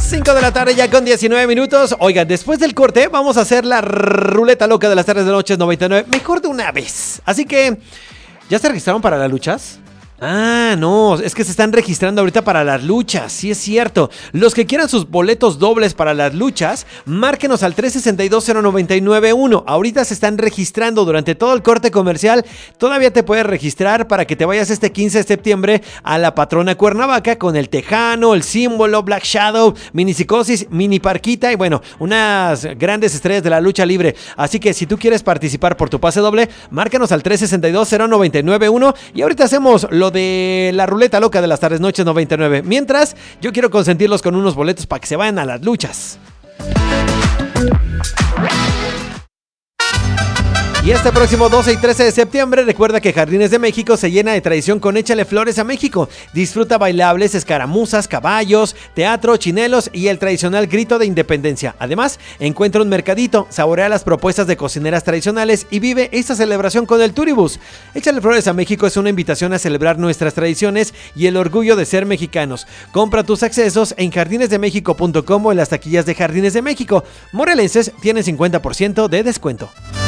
5 de la tarde ya con 19 minutos. Oigan, después del corte vamos a hacer la ruleta loca de las tardes de noches 99. Mejor de una vez. Así que, ¿ya se registraron para las luchas? Ah, no, es que se están registrando ahorita para las luchas, sí es cierto. Los que quieran sus boletos dobles para las luchas, márquenos al 362-0991. Ahorita se están registrando durante todo el corte comercial. Todavía te puedes registrar para que te vayas este 15 de septiembre a la Patrona Cuernavaca con el Tejano, el Símbolo, Black Shadow, Mini Psicosis, Mini Parquita y bueno, unas grandes estrellas de la lucha libre. Así que si tú quieres participar por tu pase doble, márcanos al 362-0991 y ahorita hacemos lo de la ruleta loca de las tardes noches 99. Mientras, yo quiero consentirlos con unos boletos para que se vayan a las luchas. Y este próximo 12 y 13 de septiembre, recuerda que Jardines de México se llena de tradición con Échale Flores a México. Disfruta bailables, escaramuzas, caballos, teatro, chinelos y el tradicional grito de independencia. Además, encuentra un mercadito, saborea las propuestas de cocineras tradicionales y vive esta celebración con el Turibus. Échale Flores a México es una invitación a celebrar nuestras tradiciones y el orgullo de ser mexicanos. Compra tus accesos en jardinesdemexico.com o en las taquillas de Jardines de México. Morelenses tienen 50% de descuento.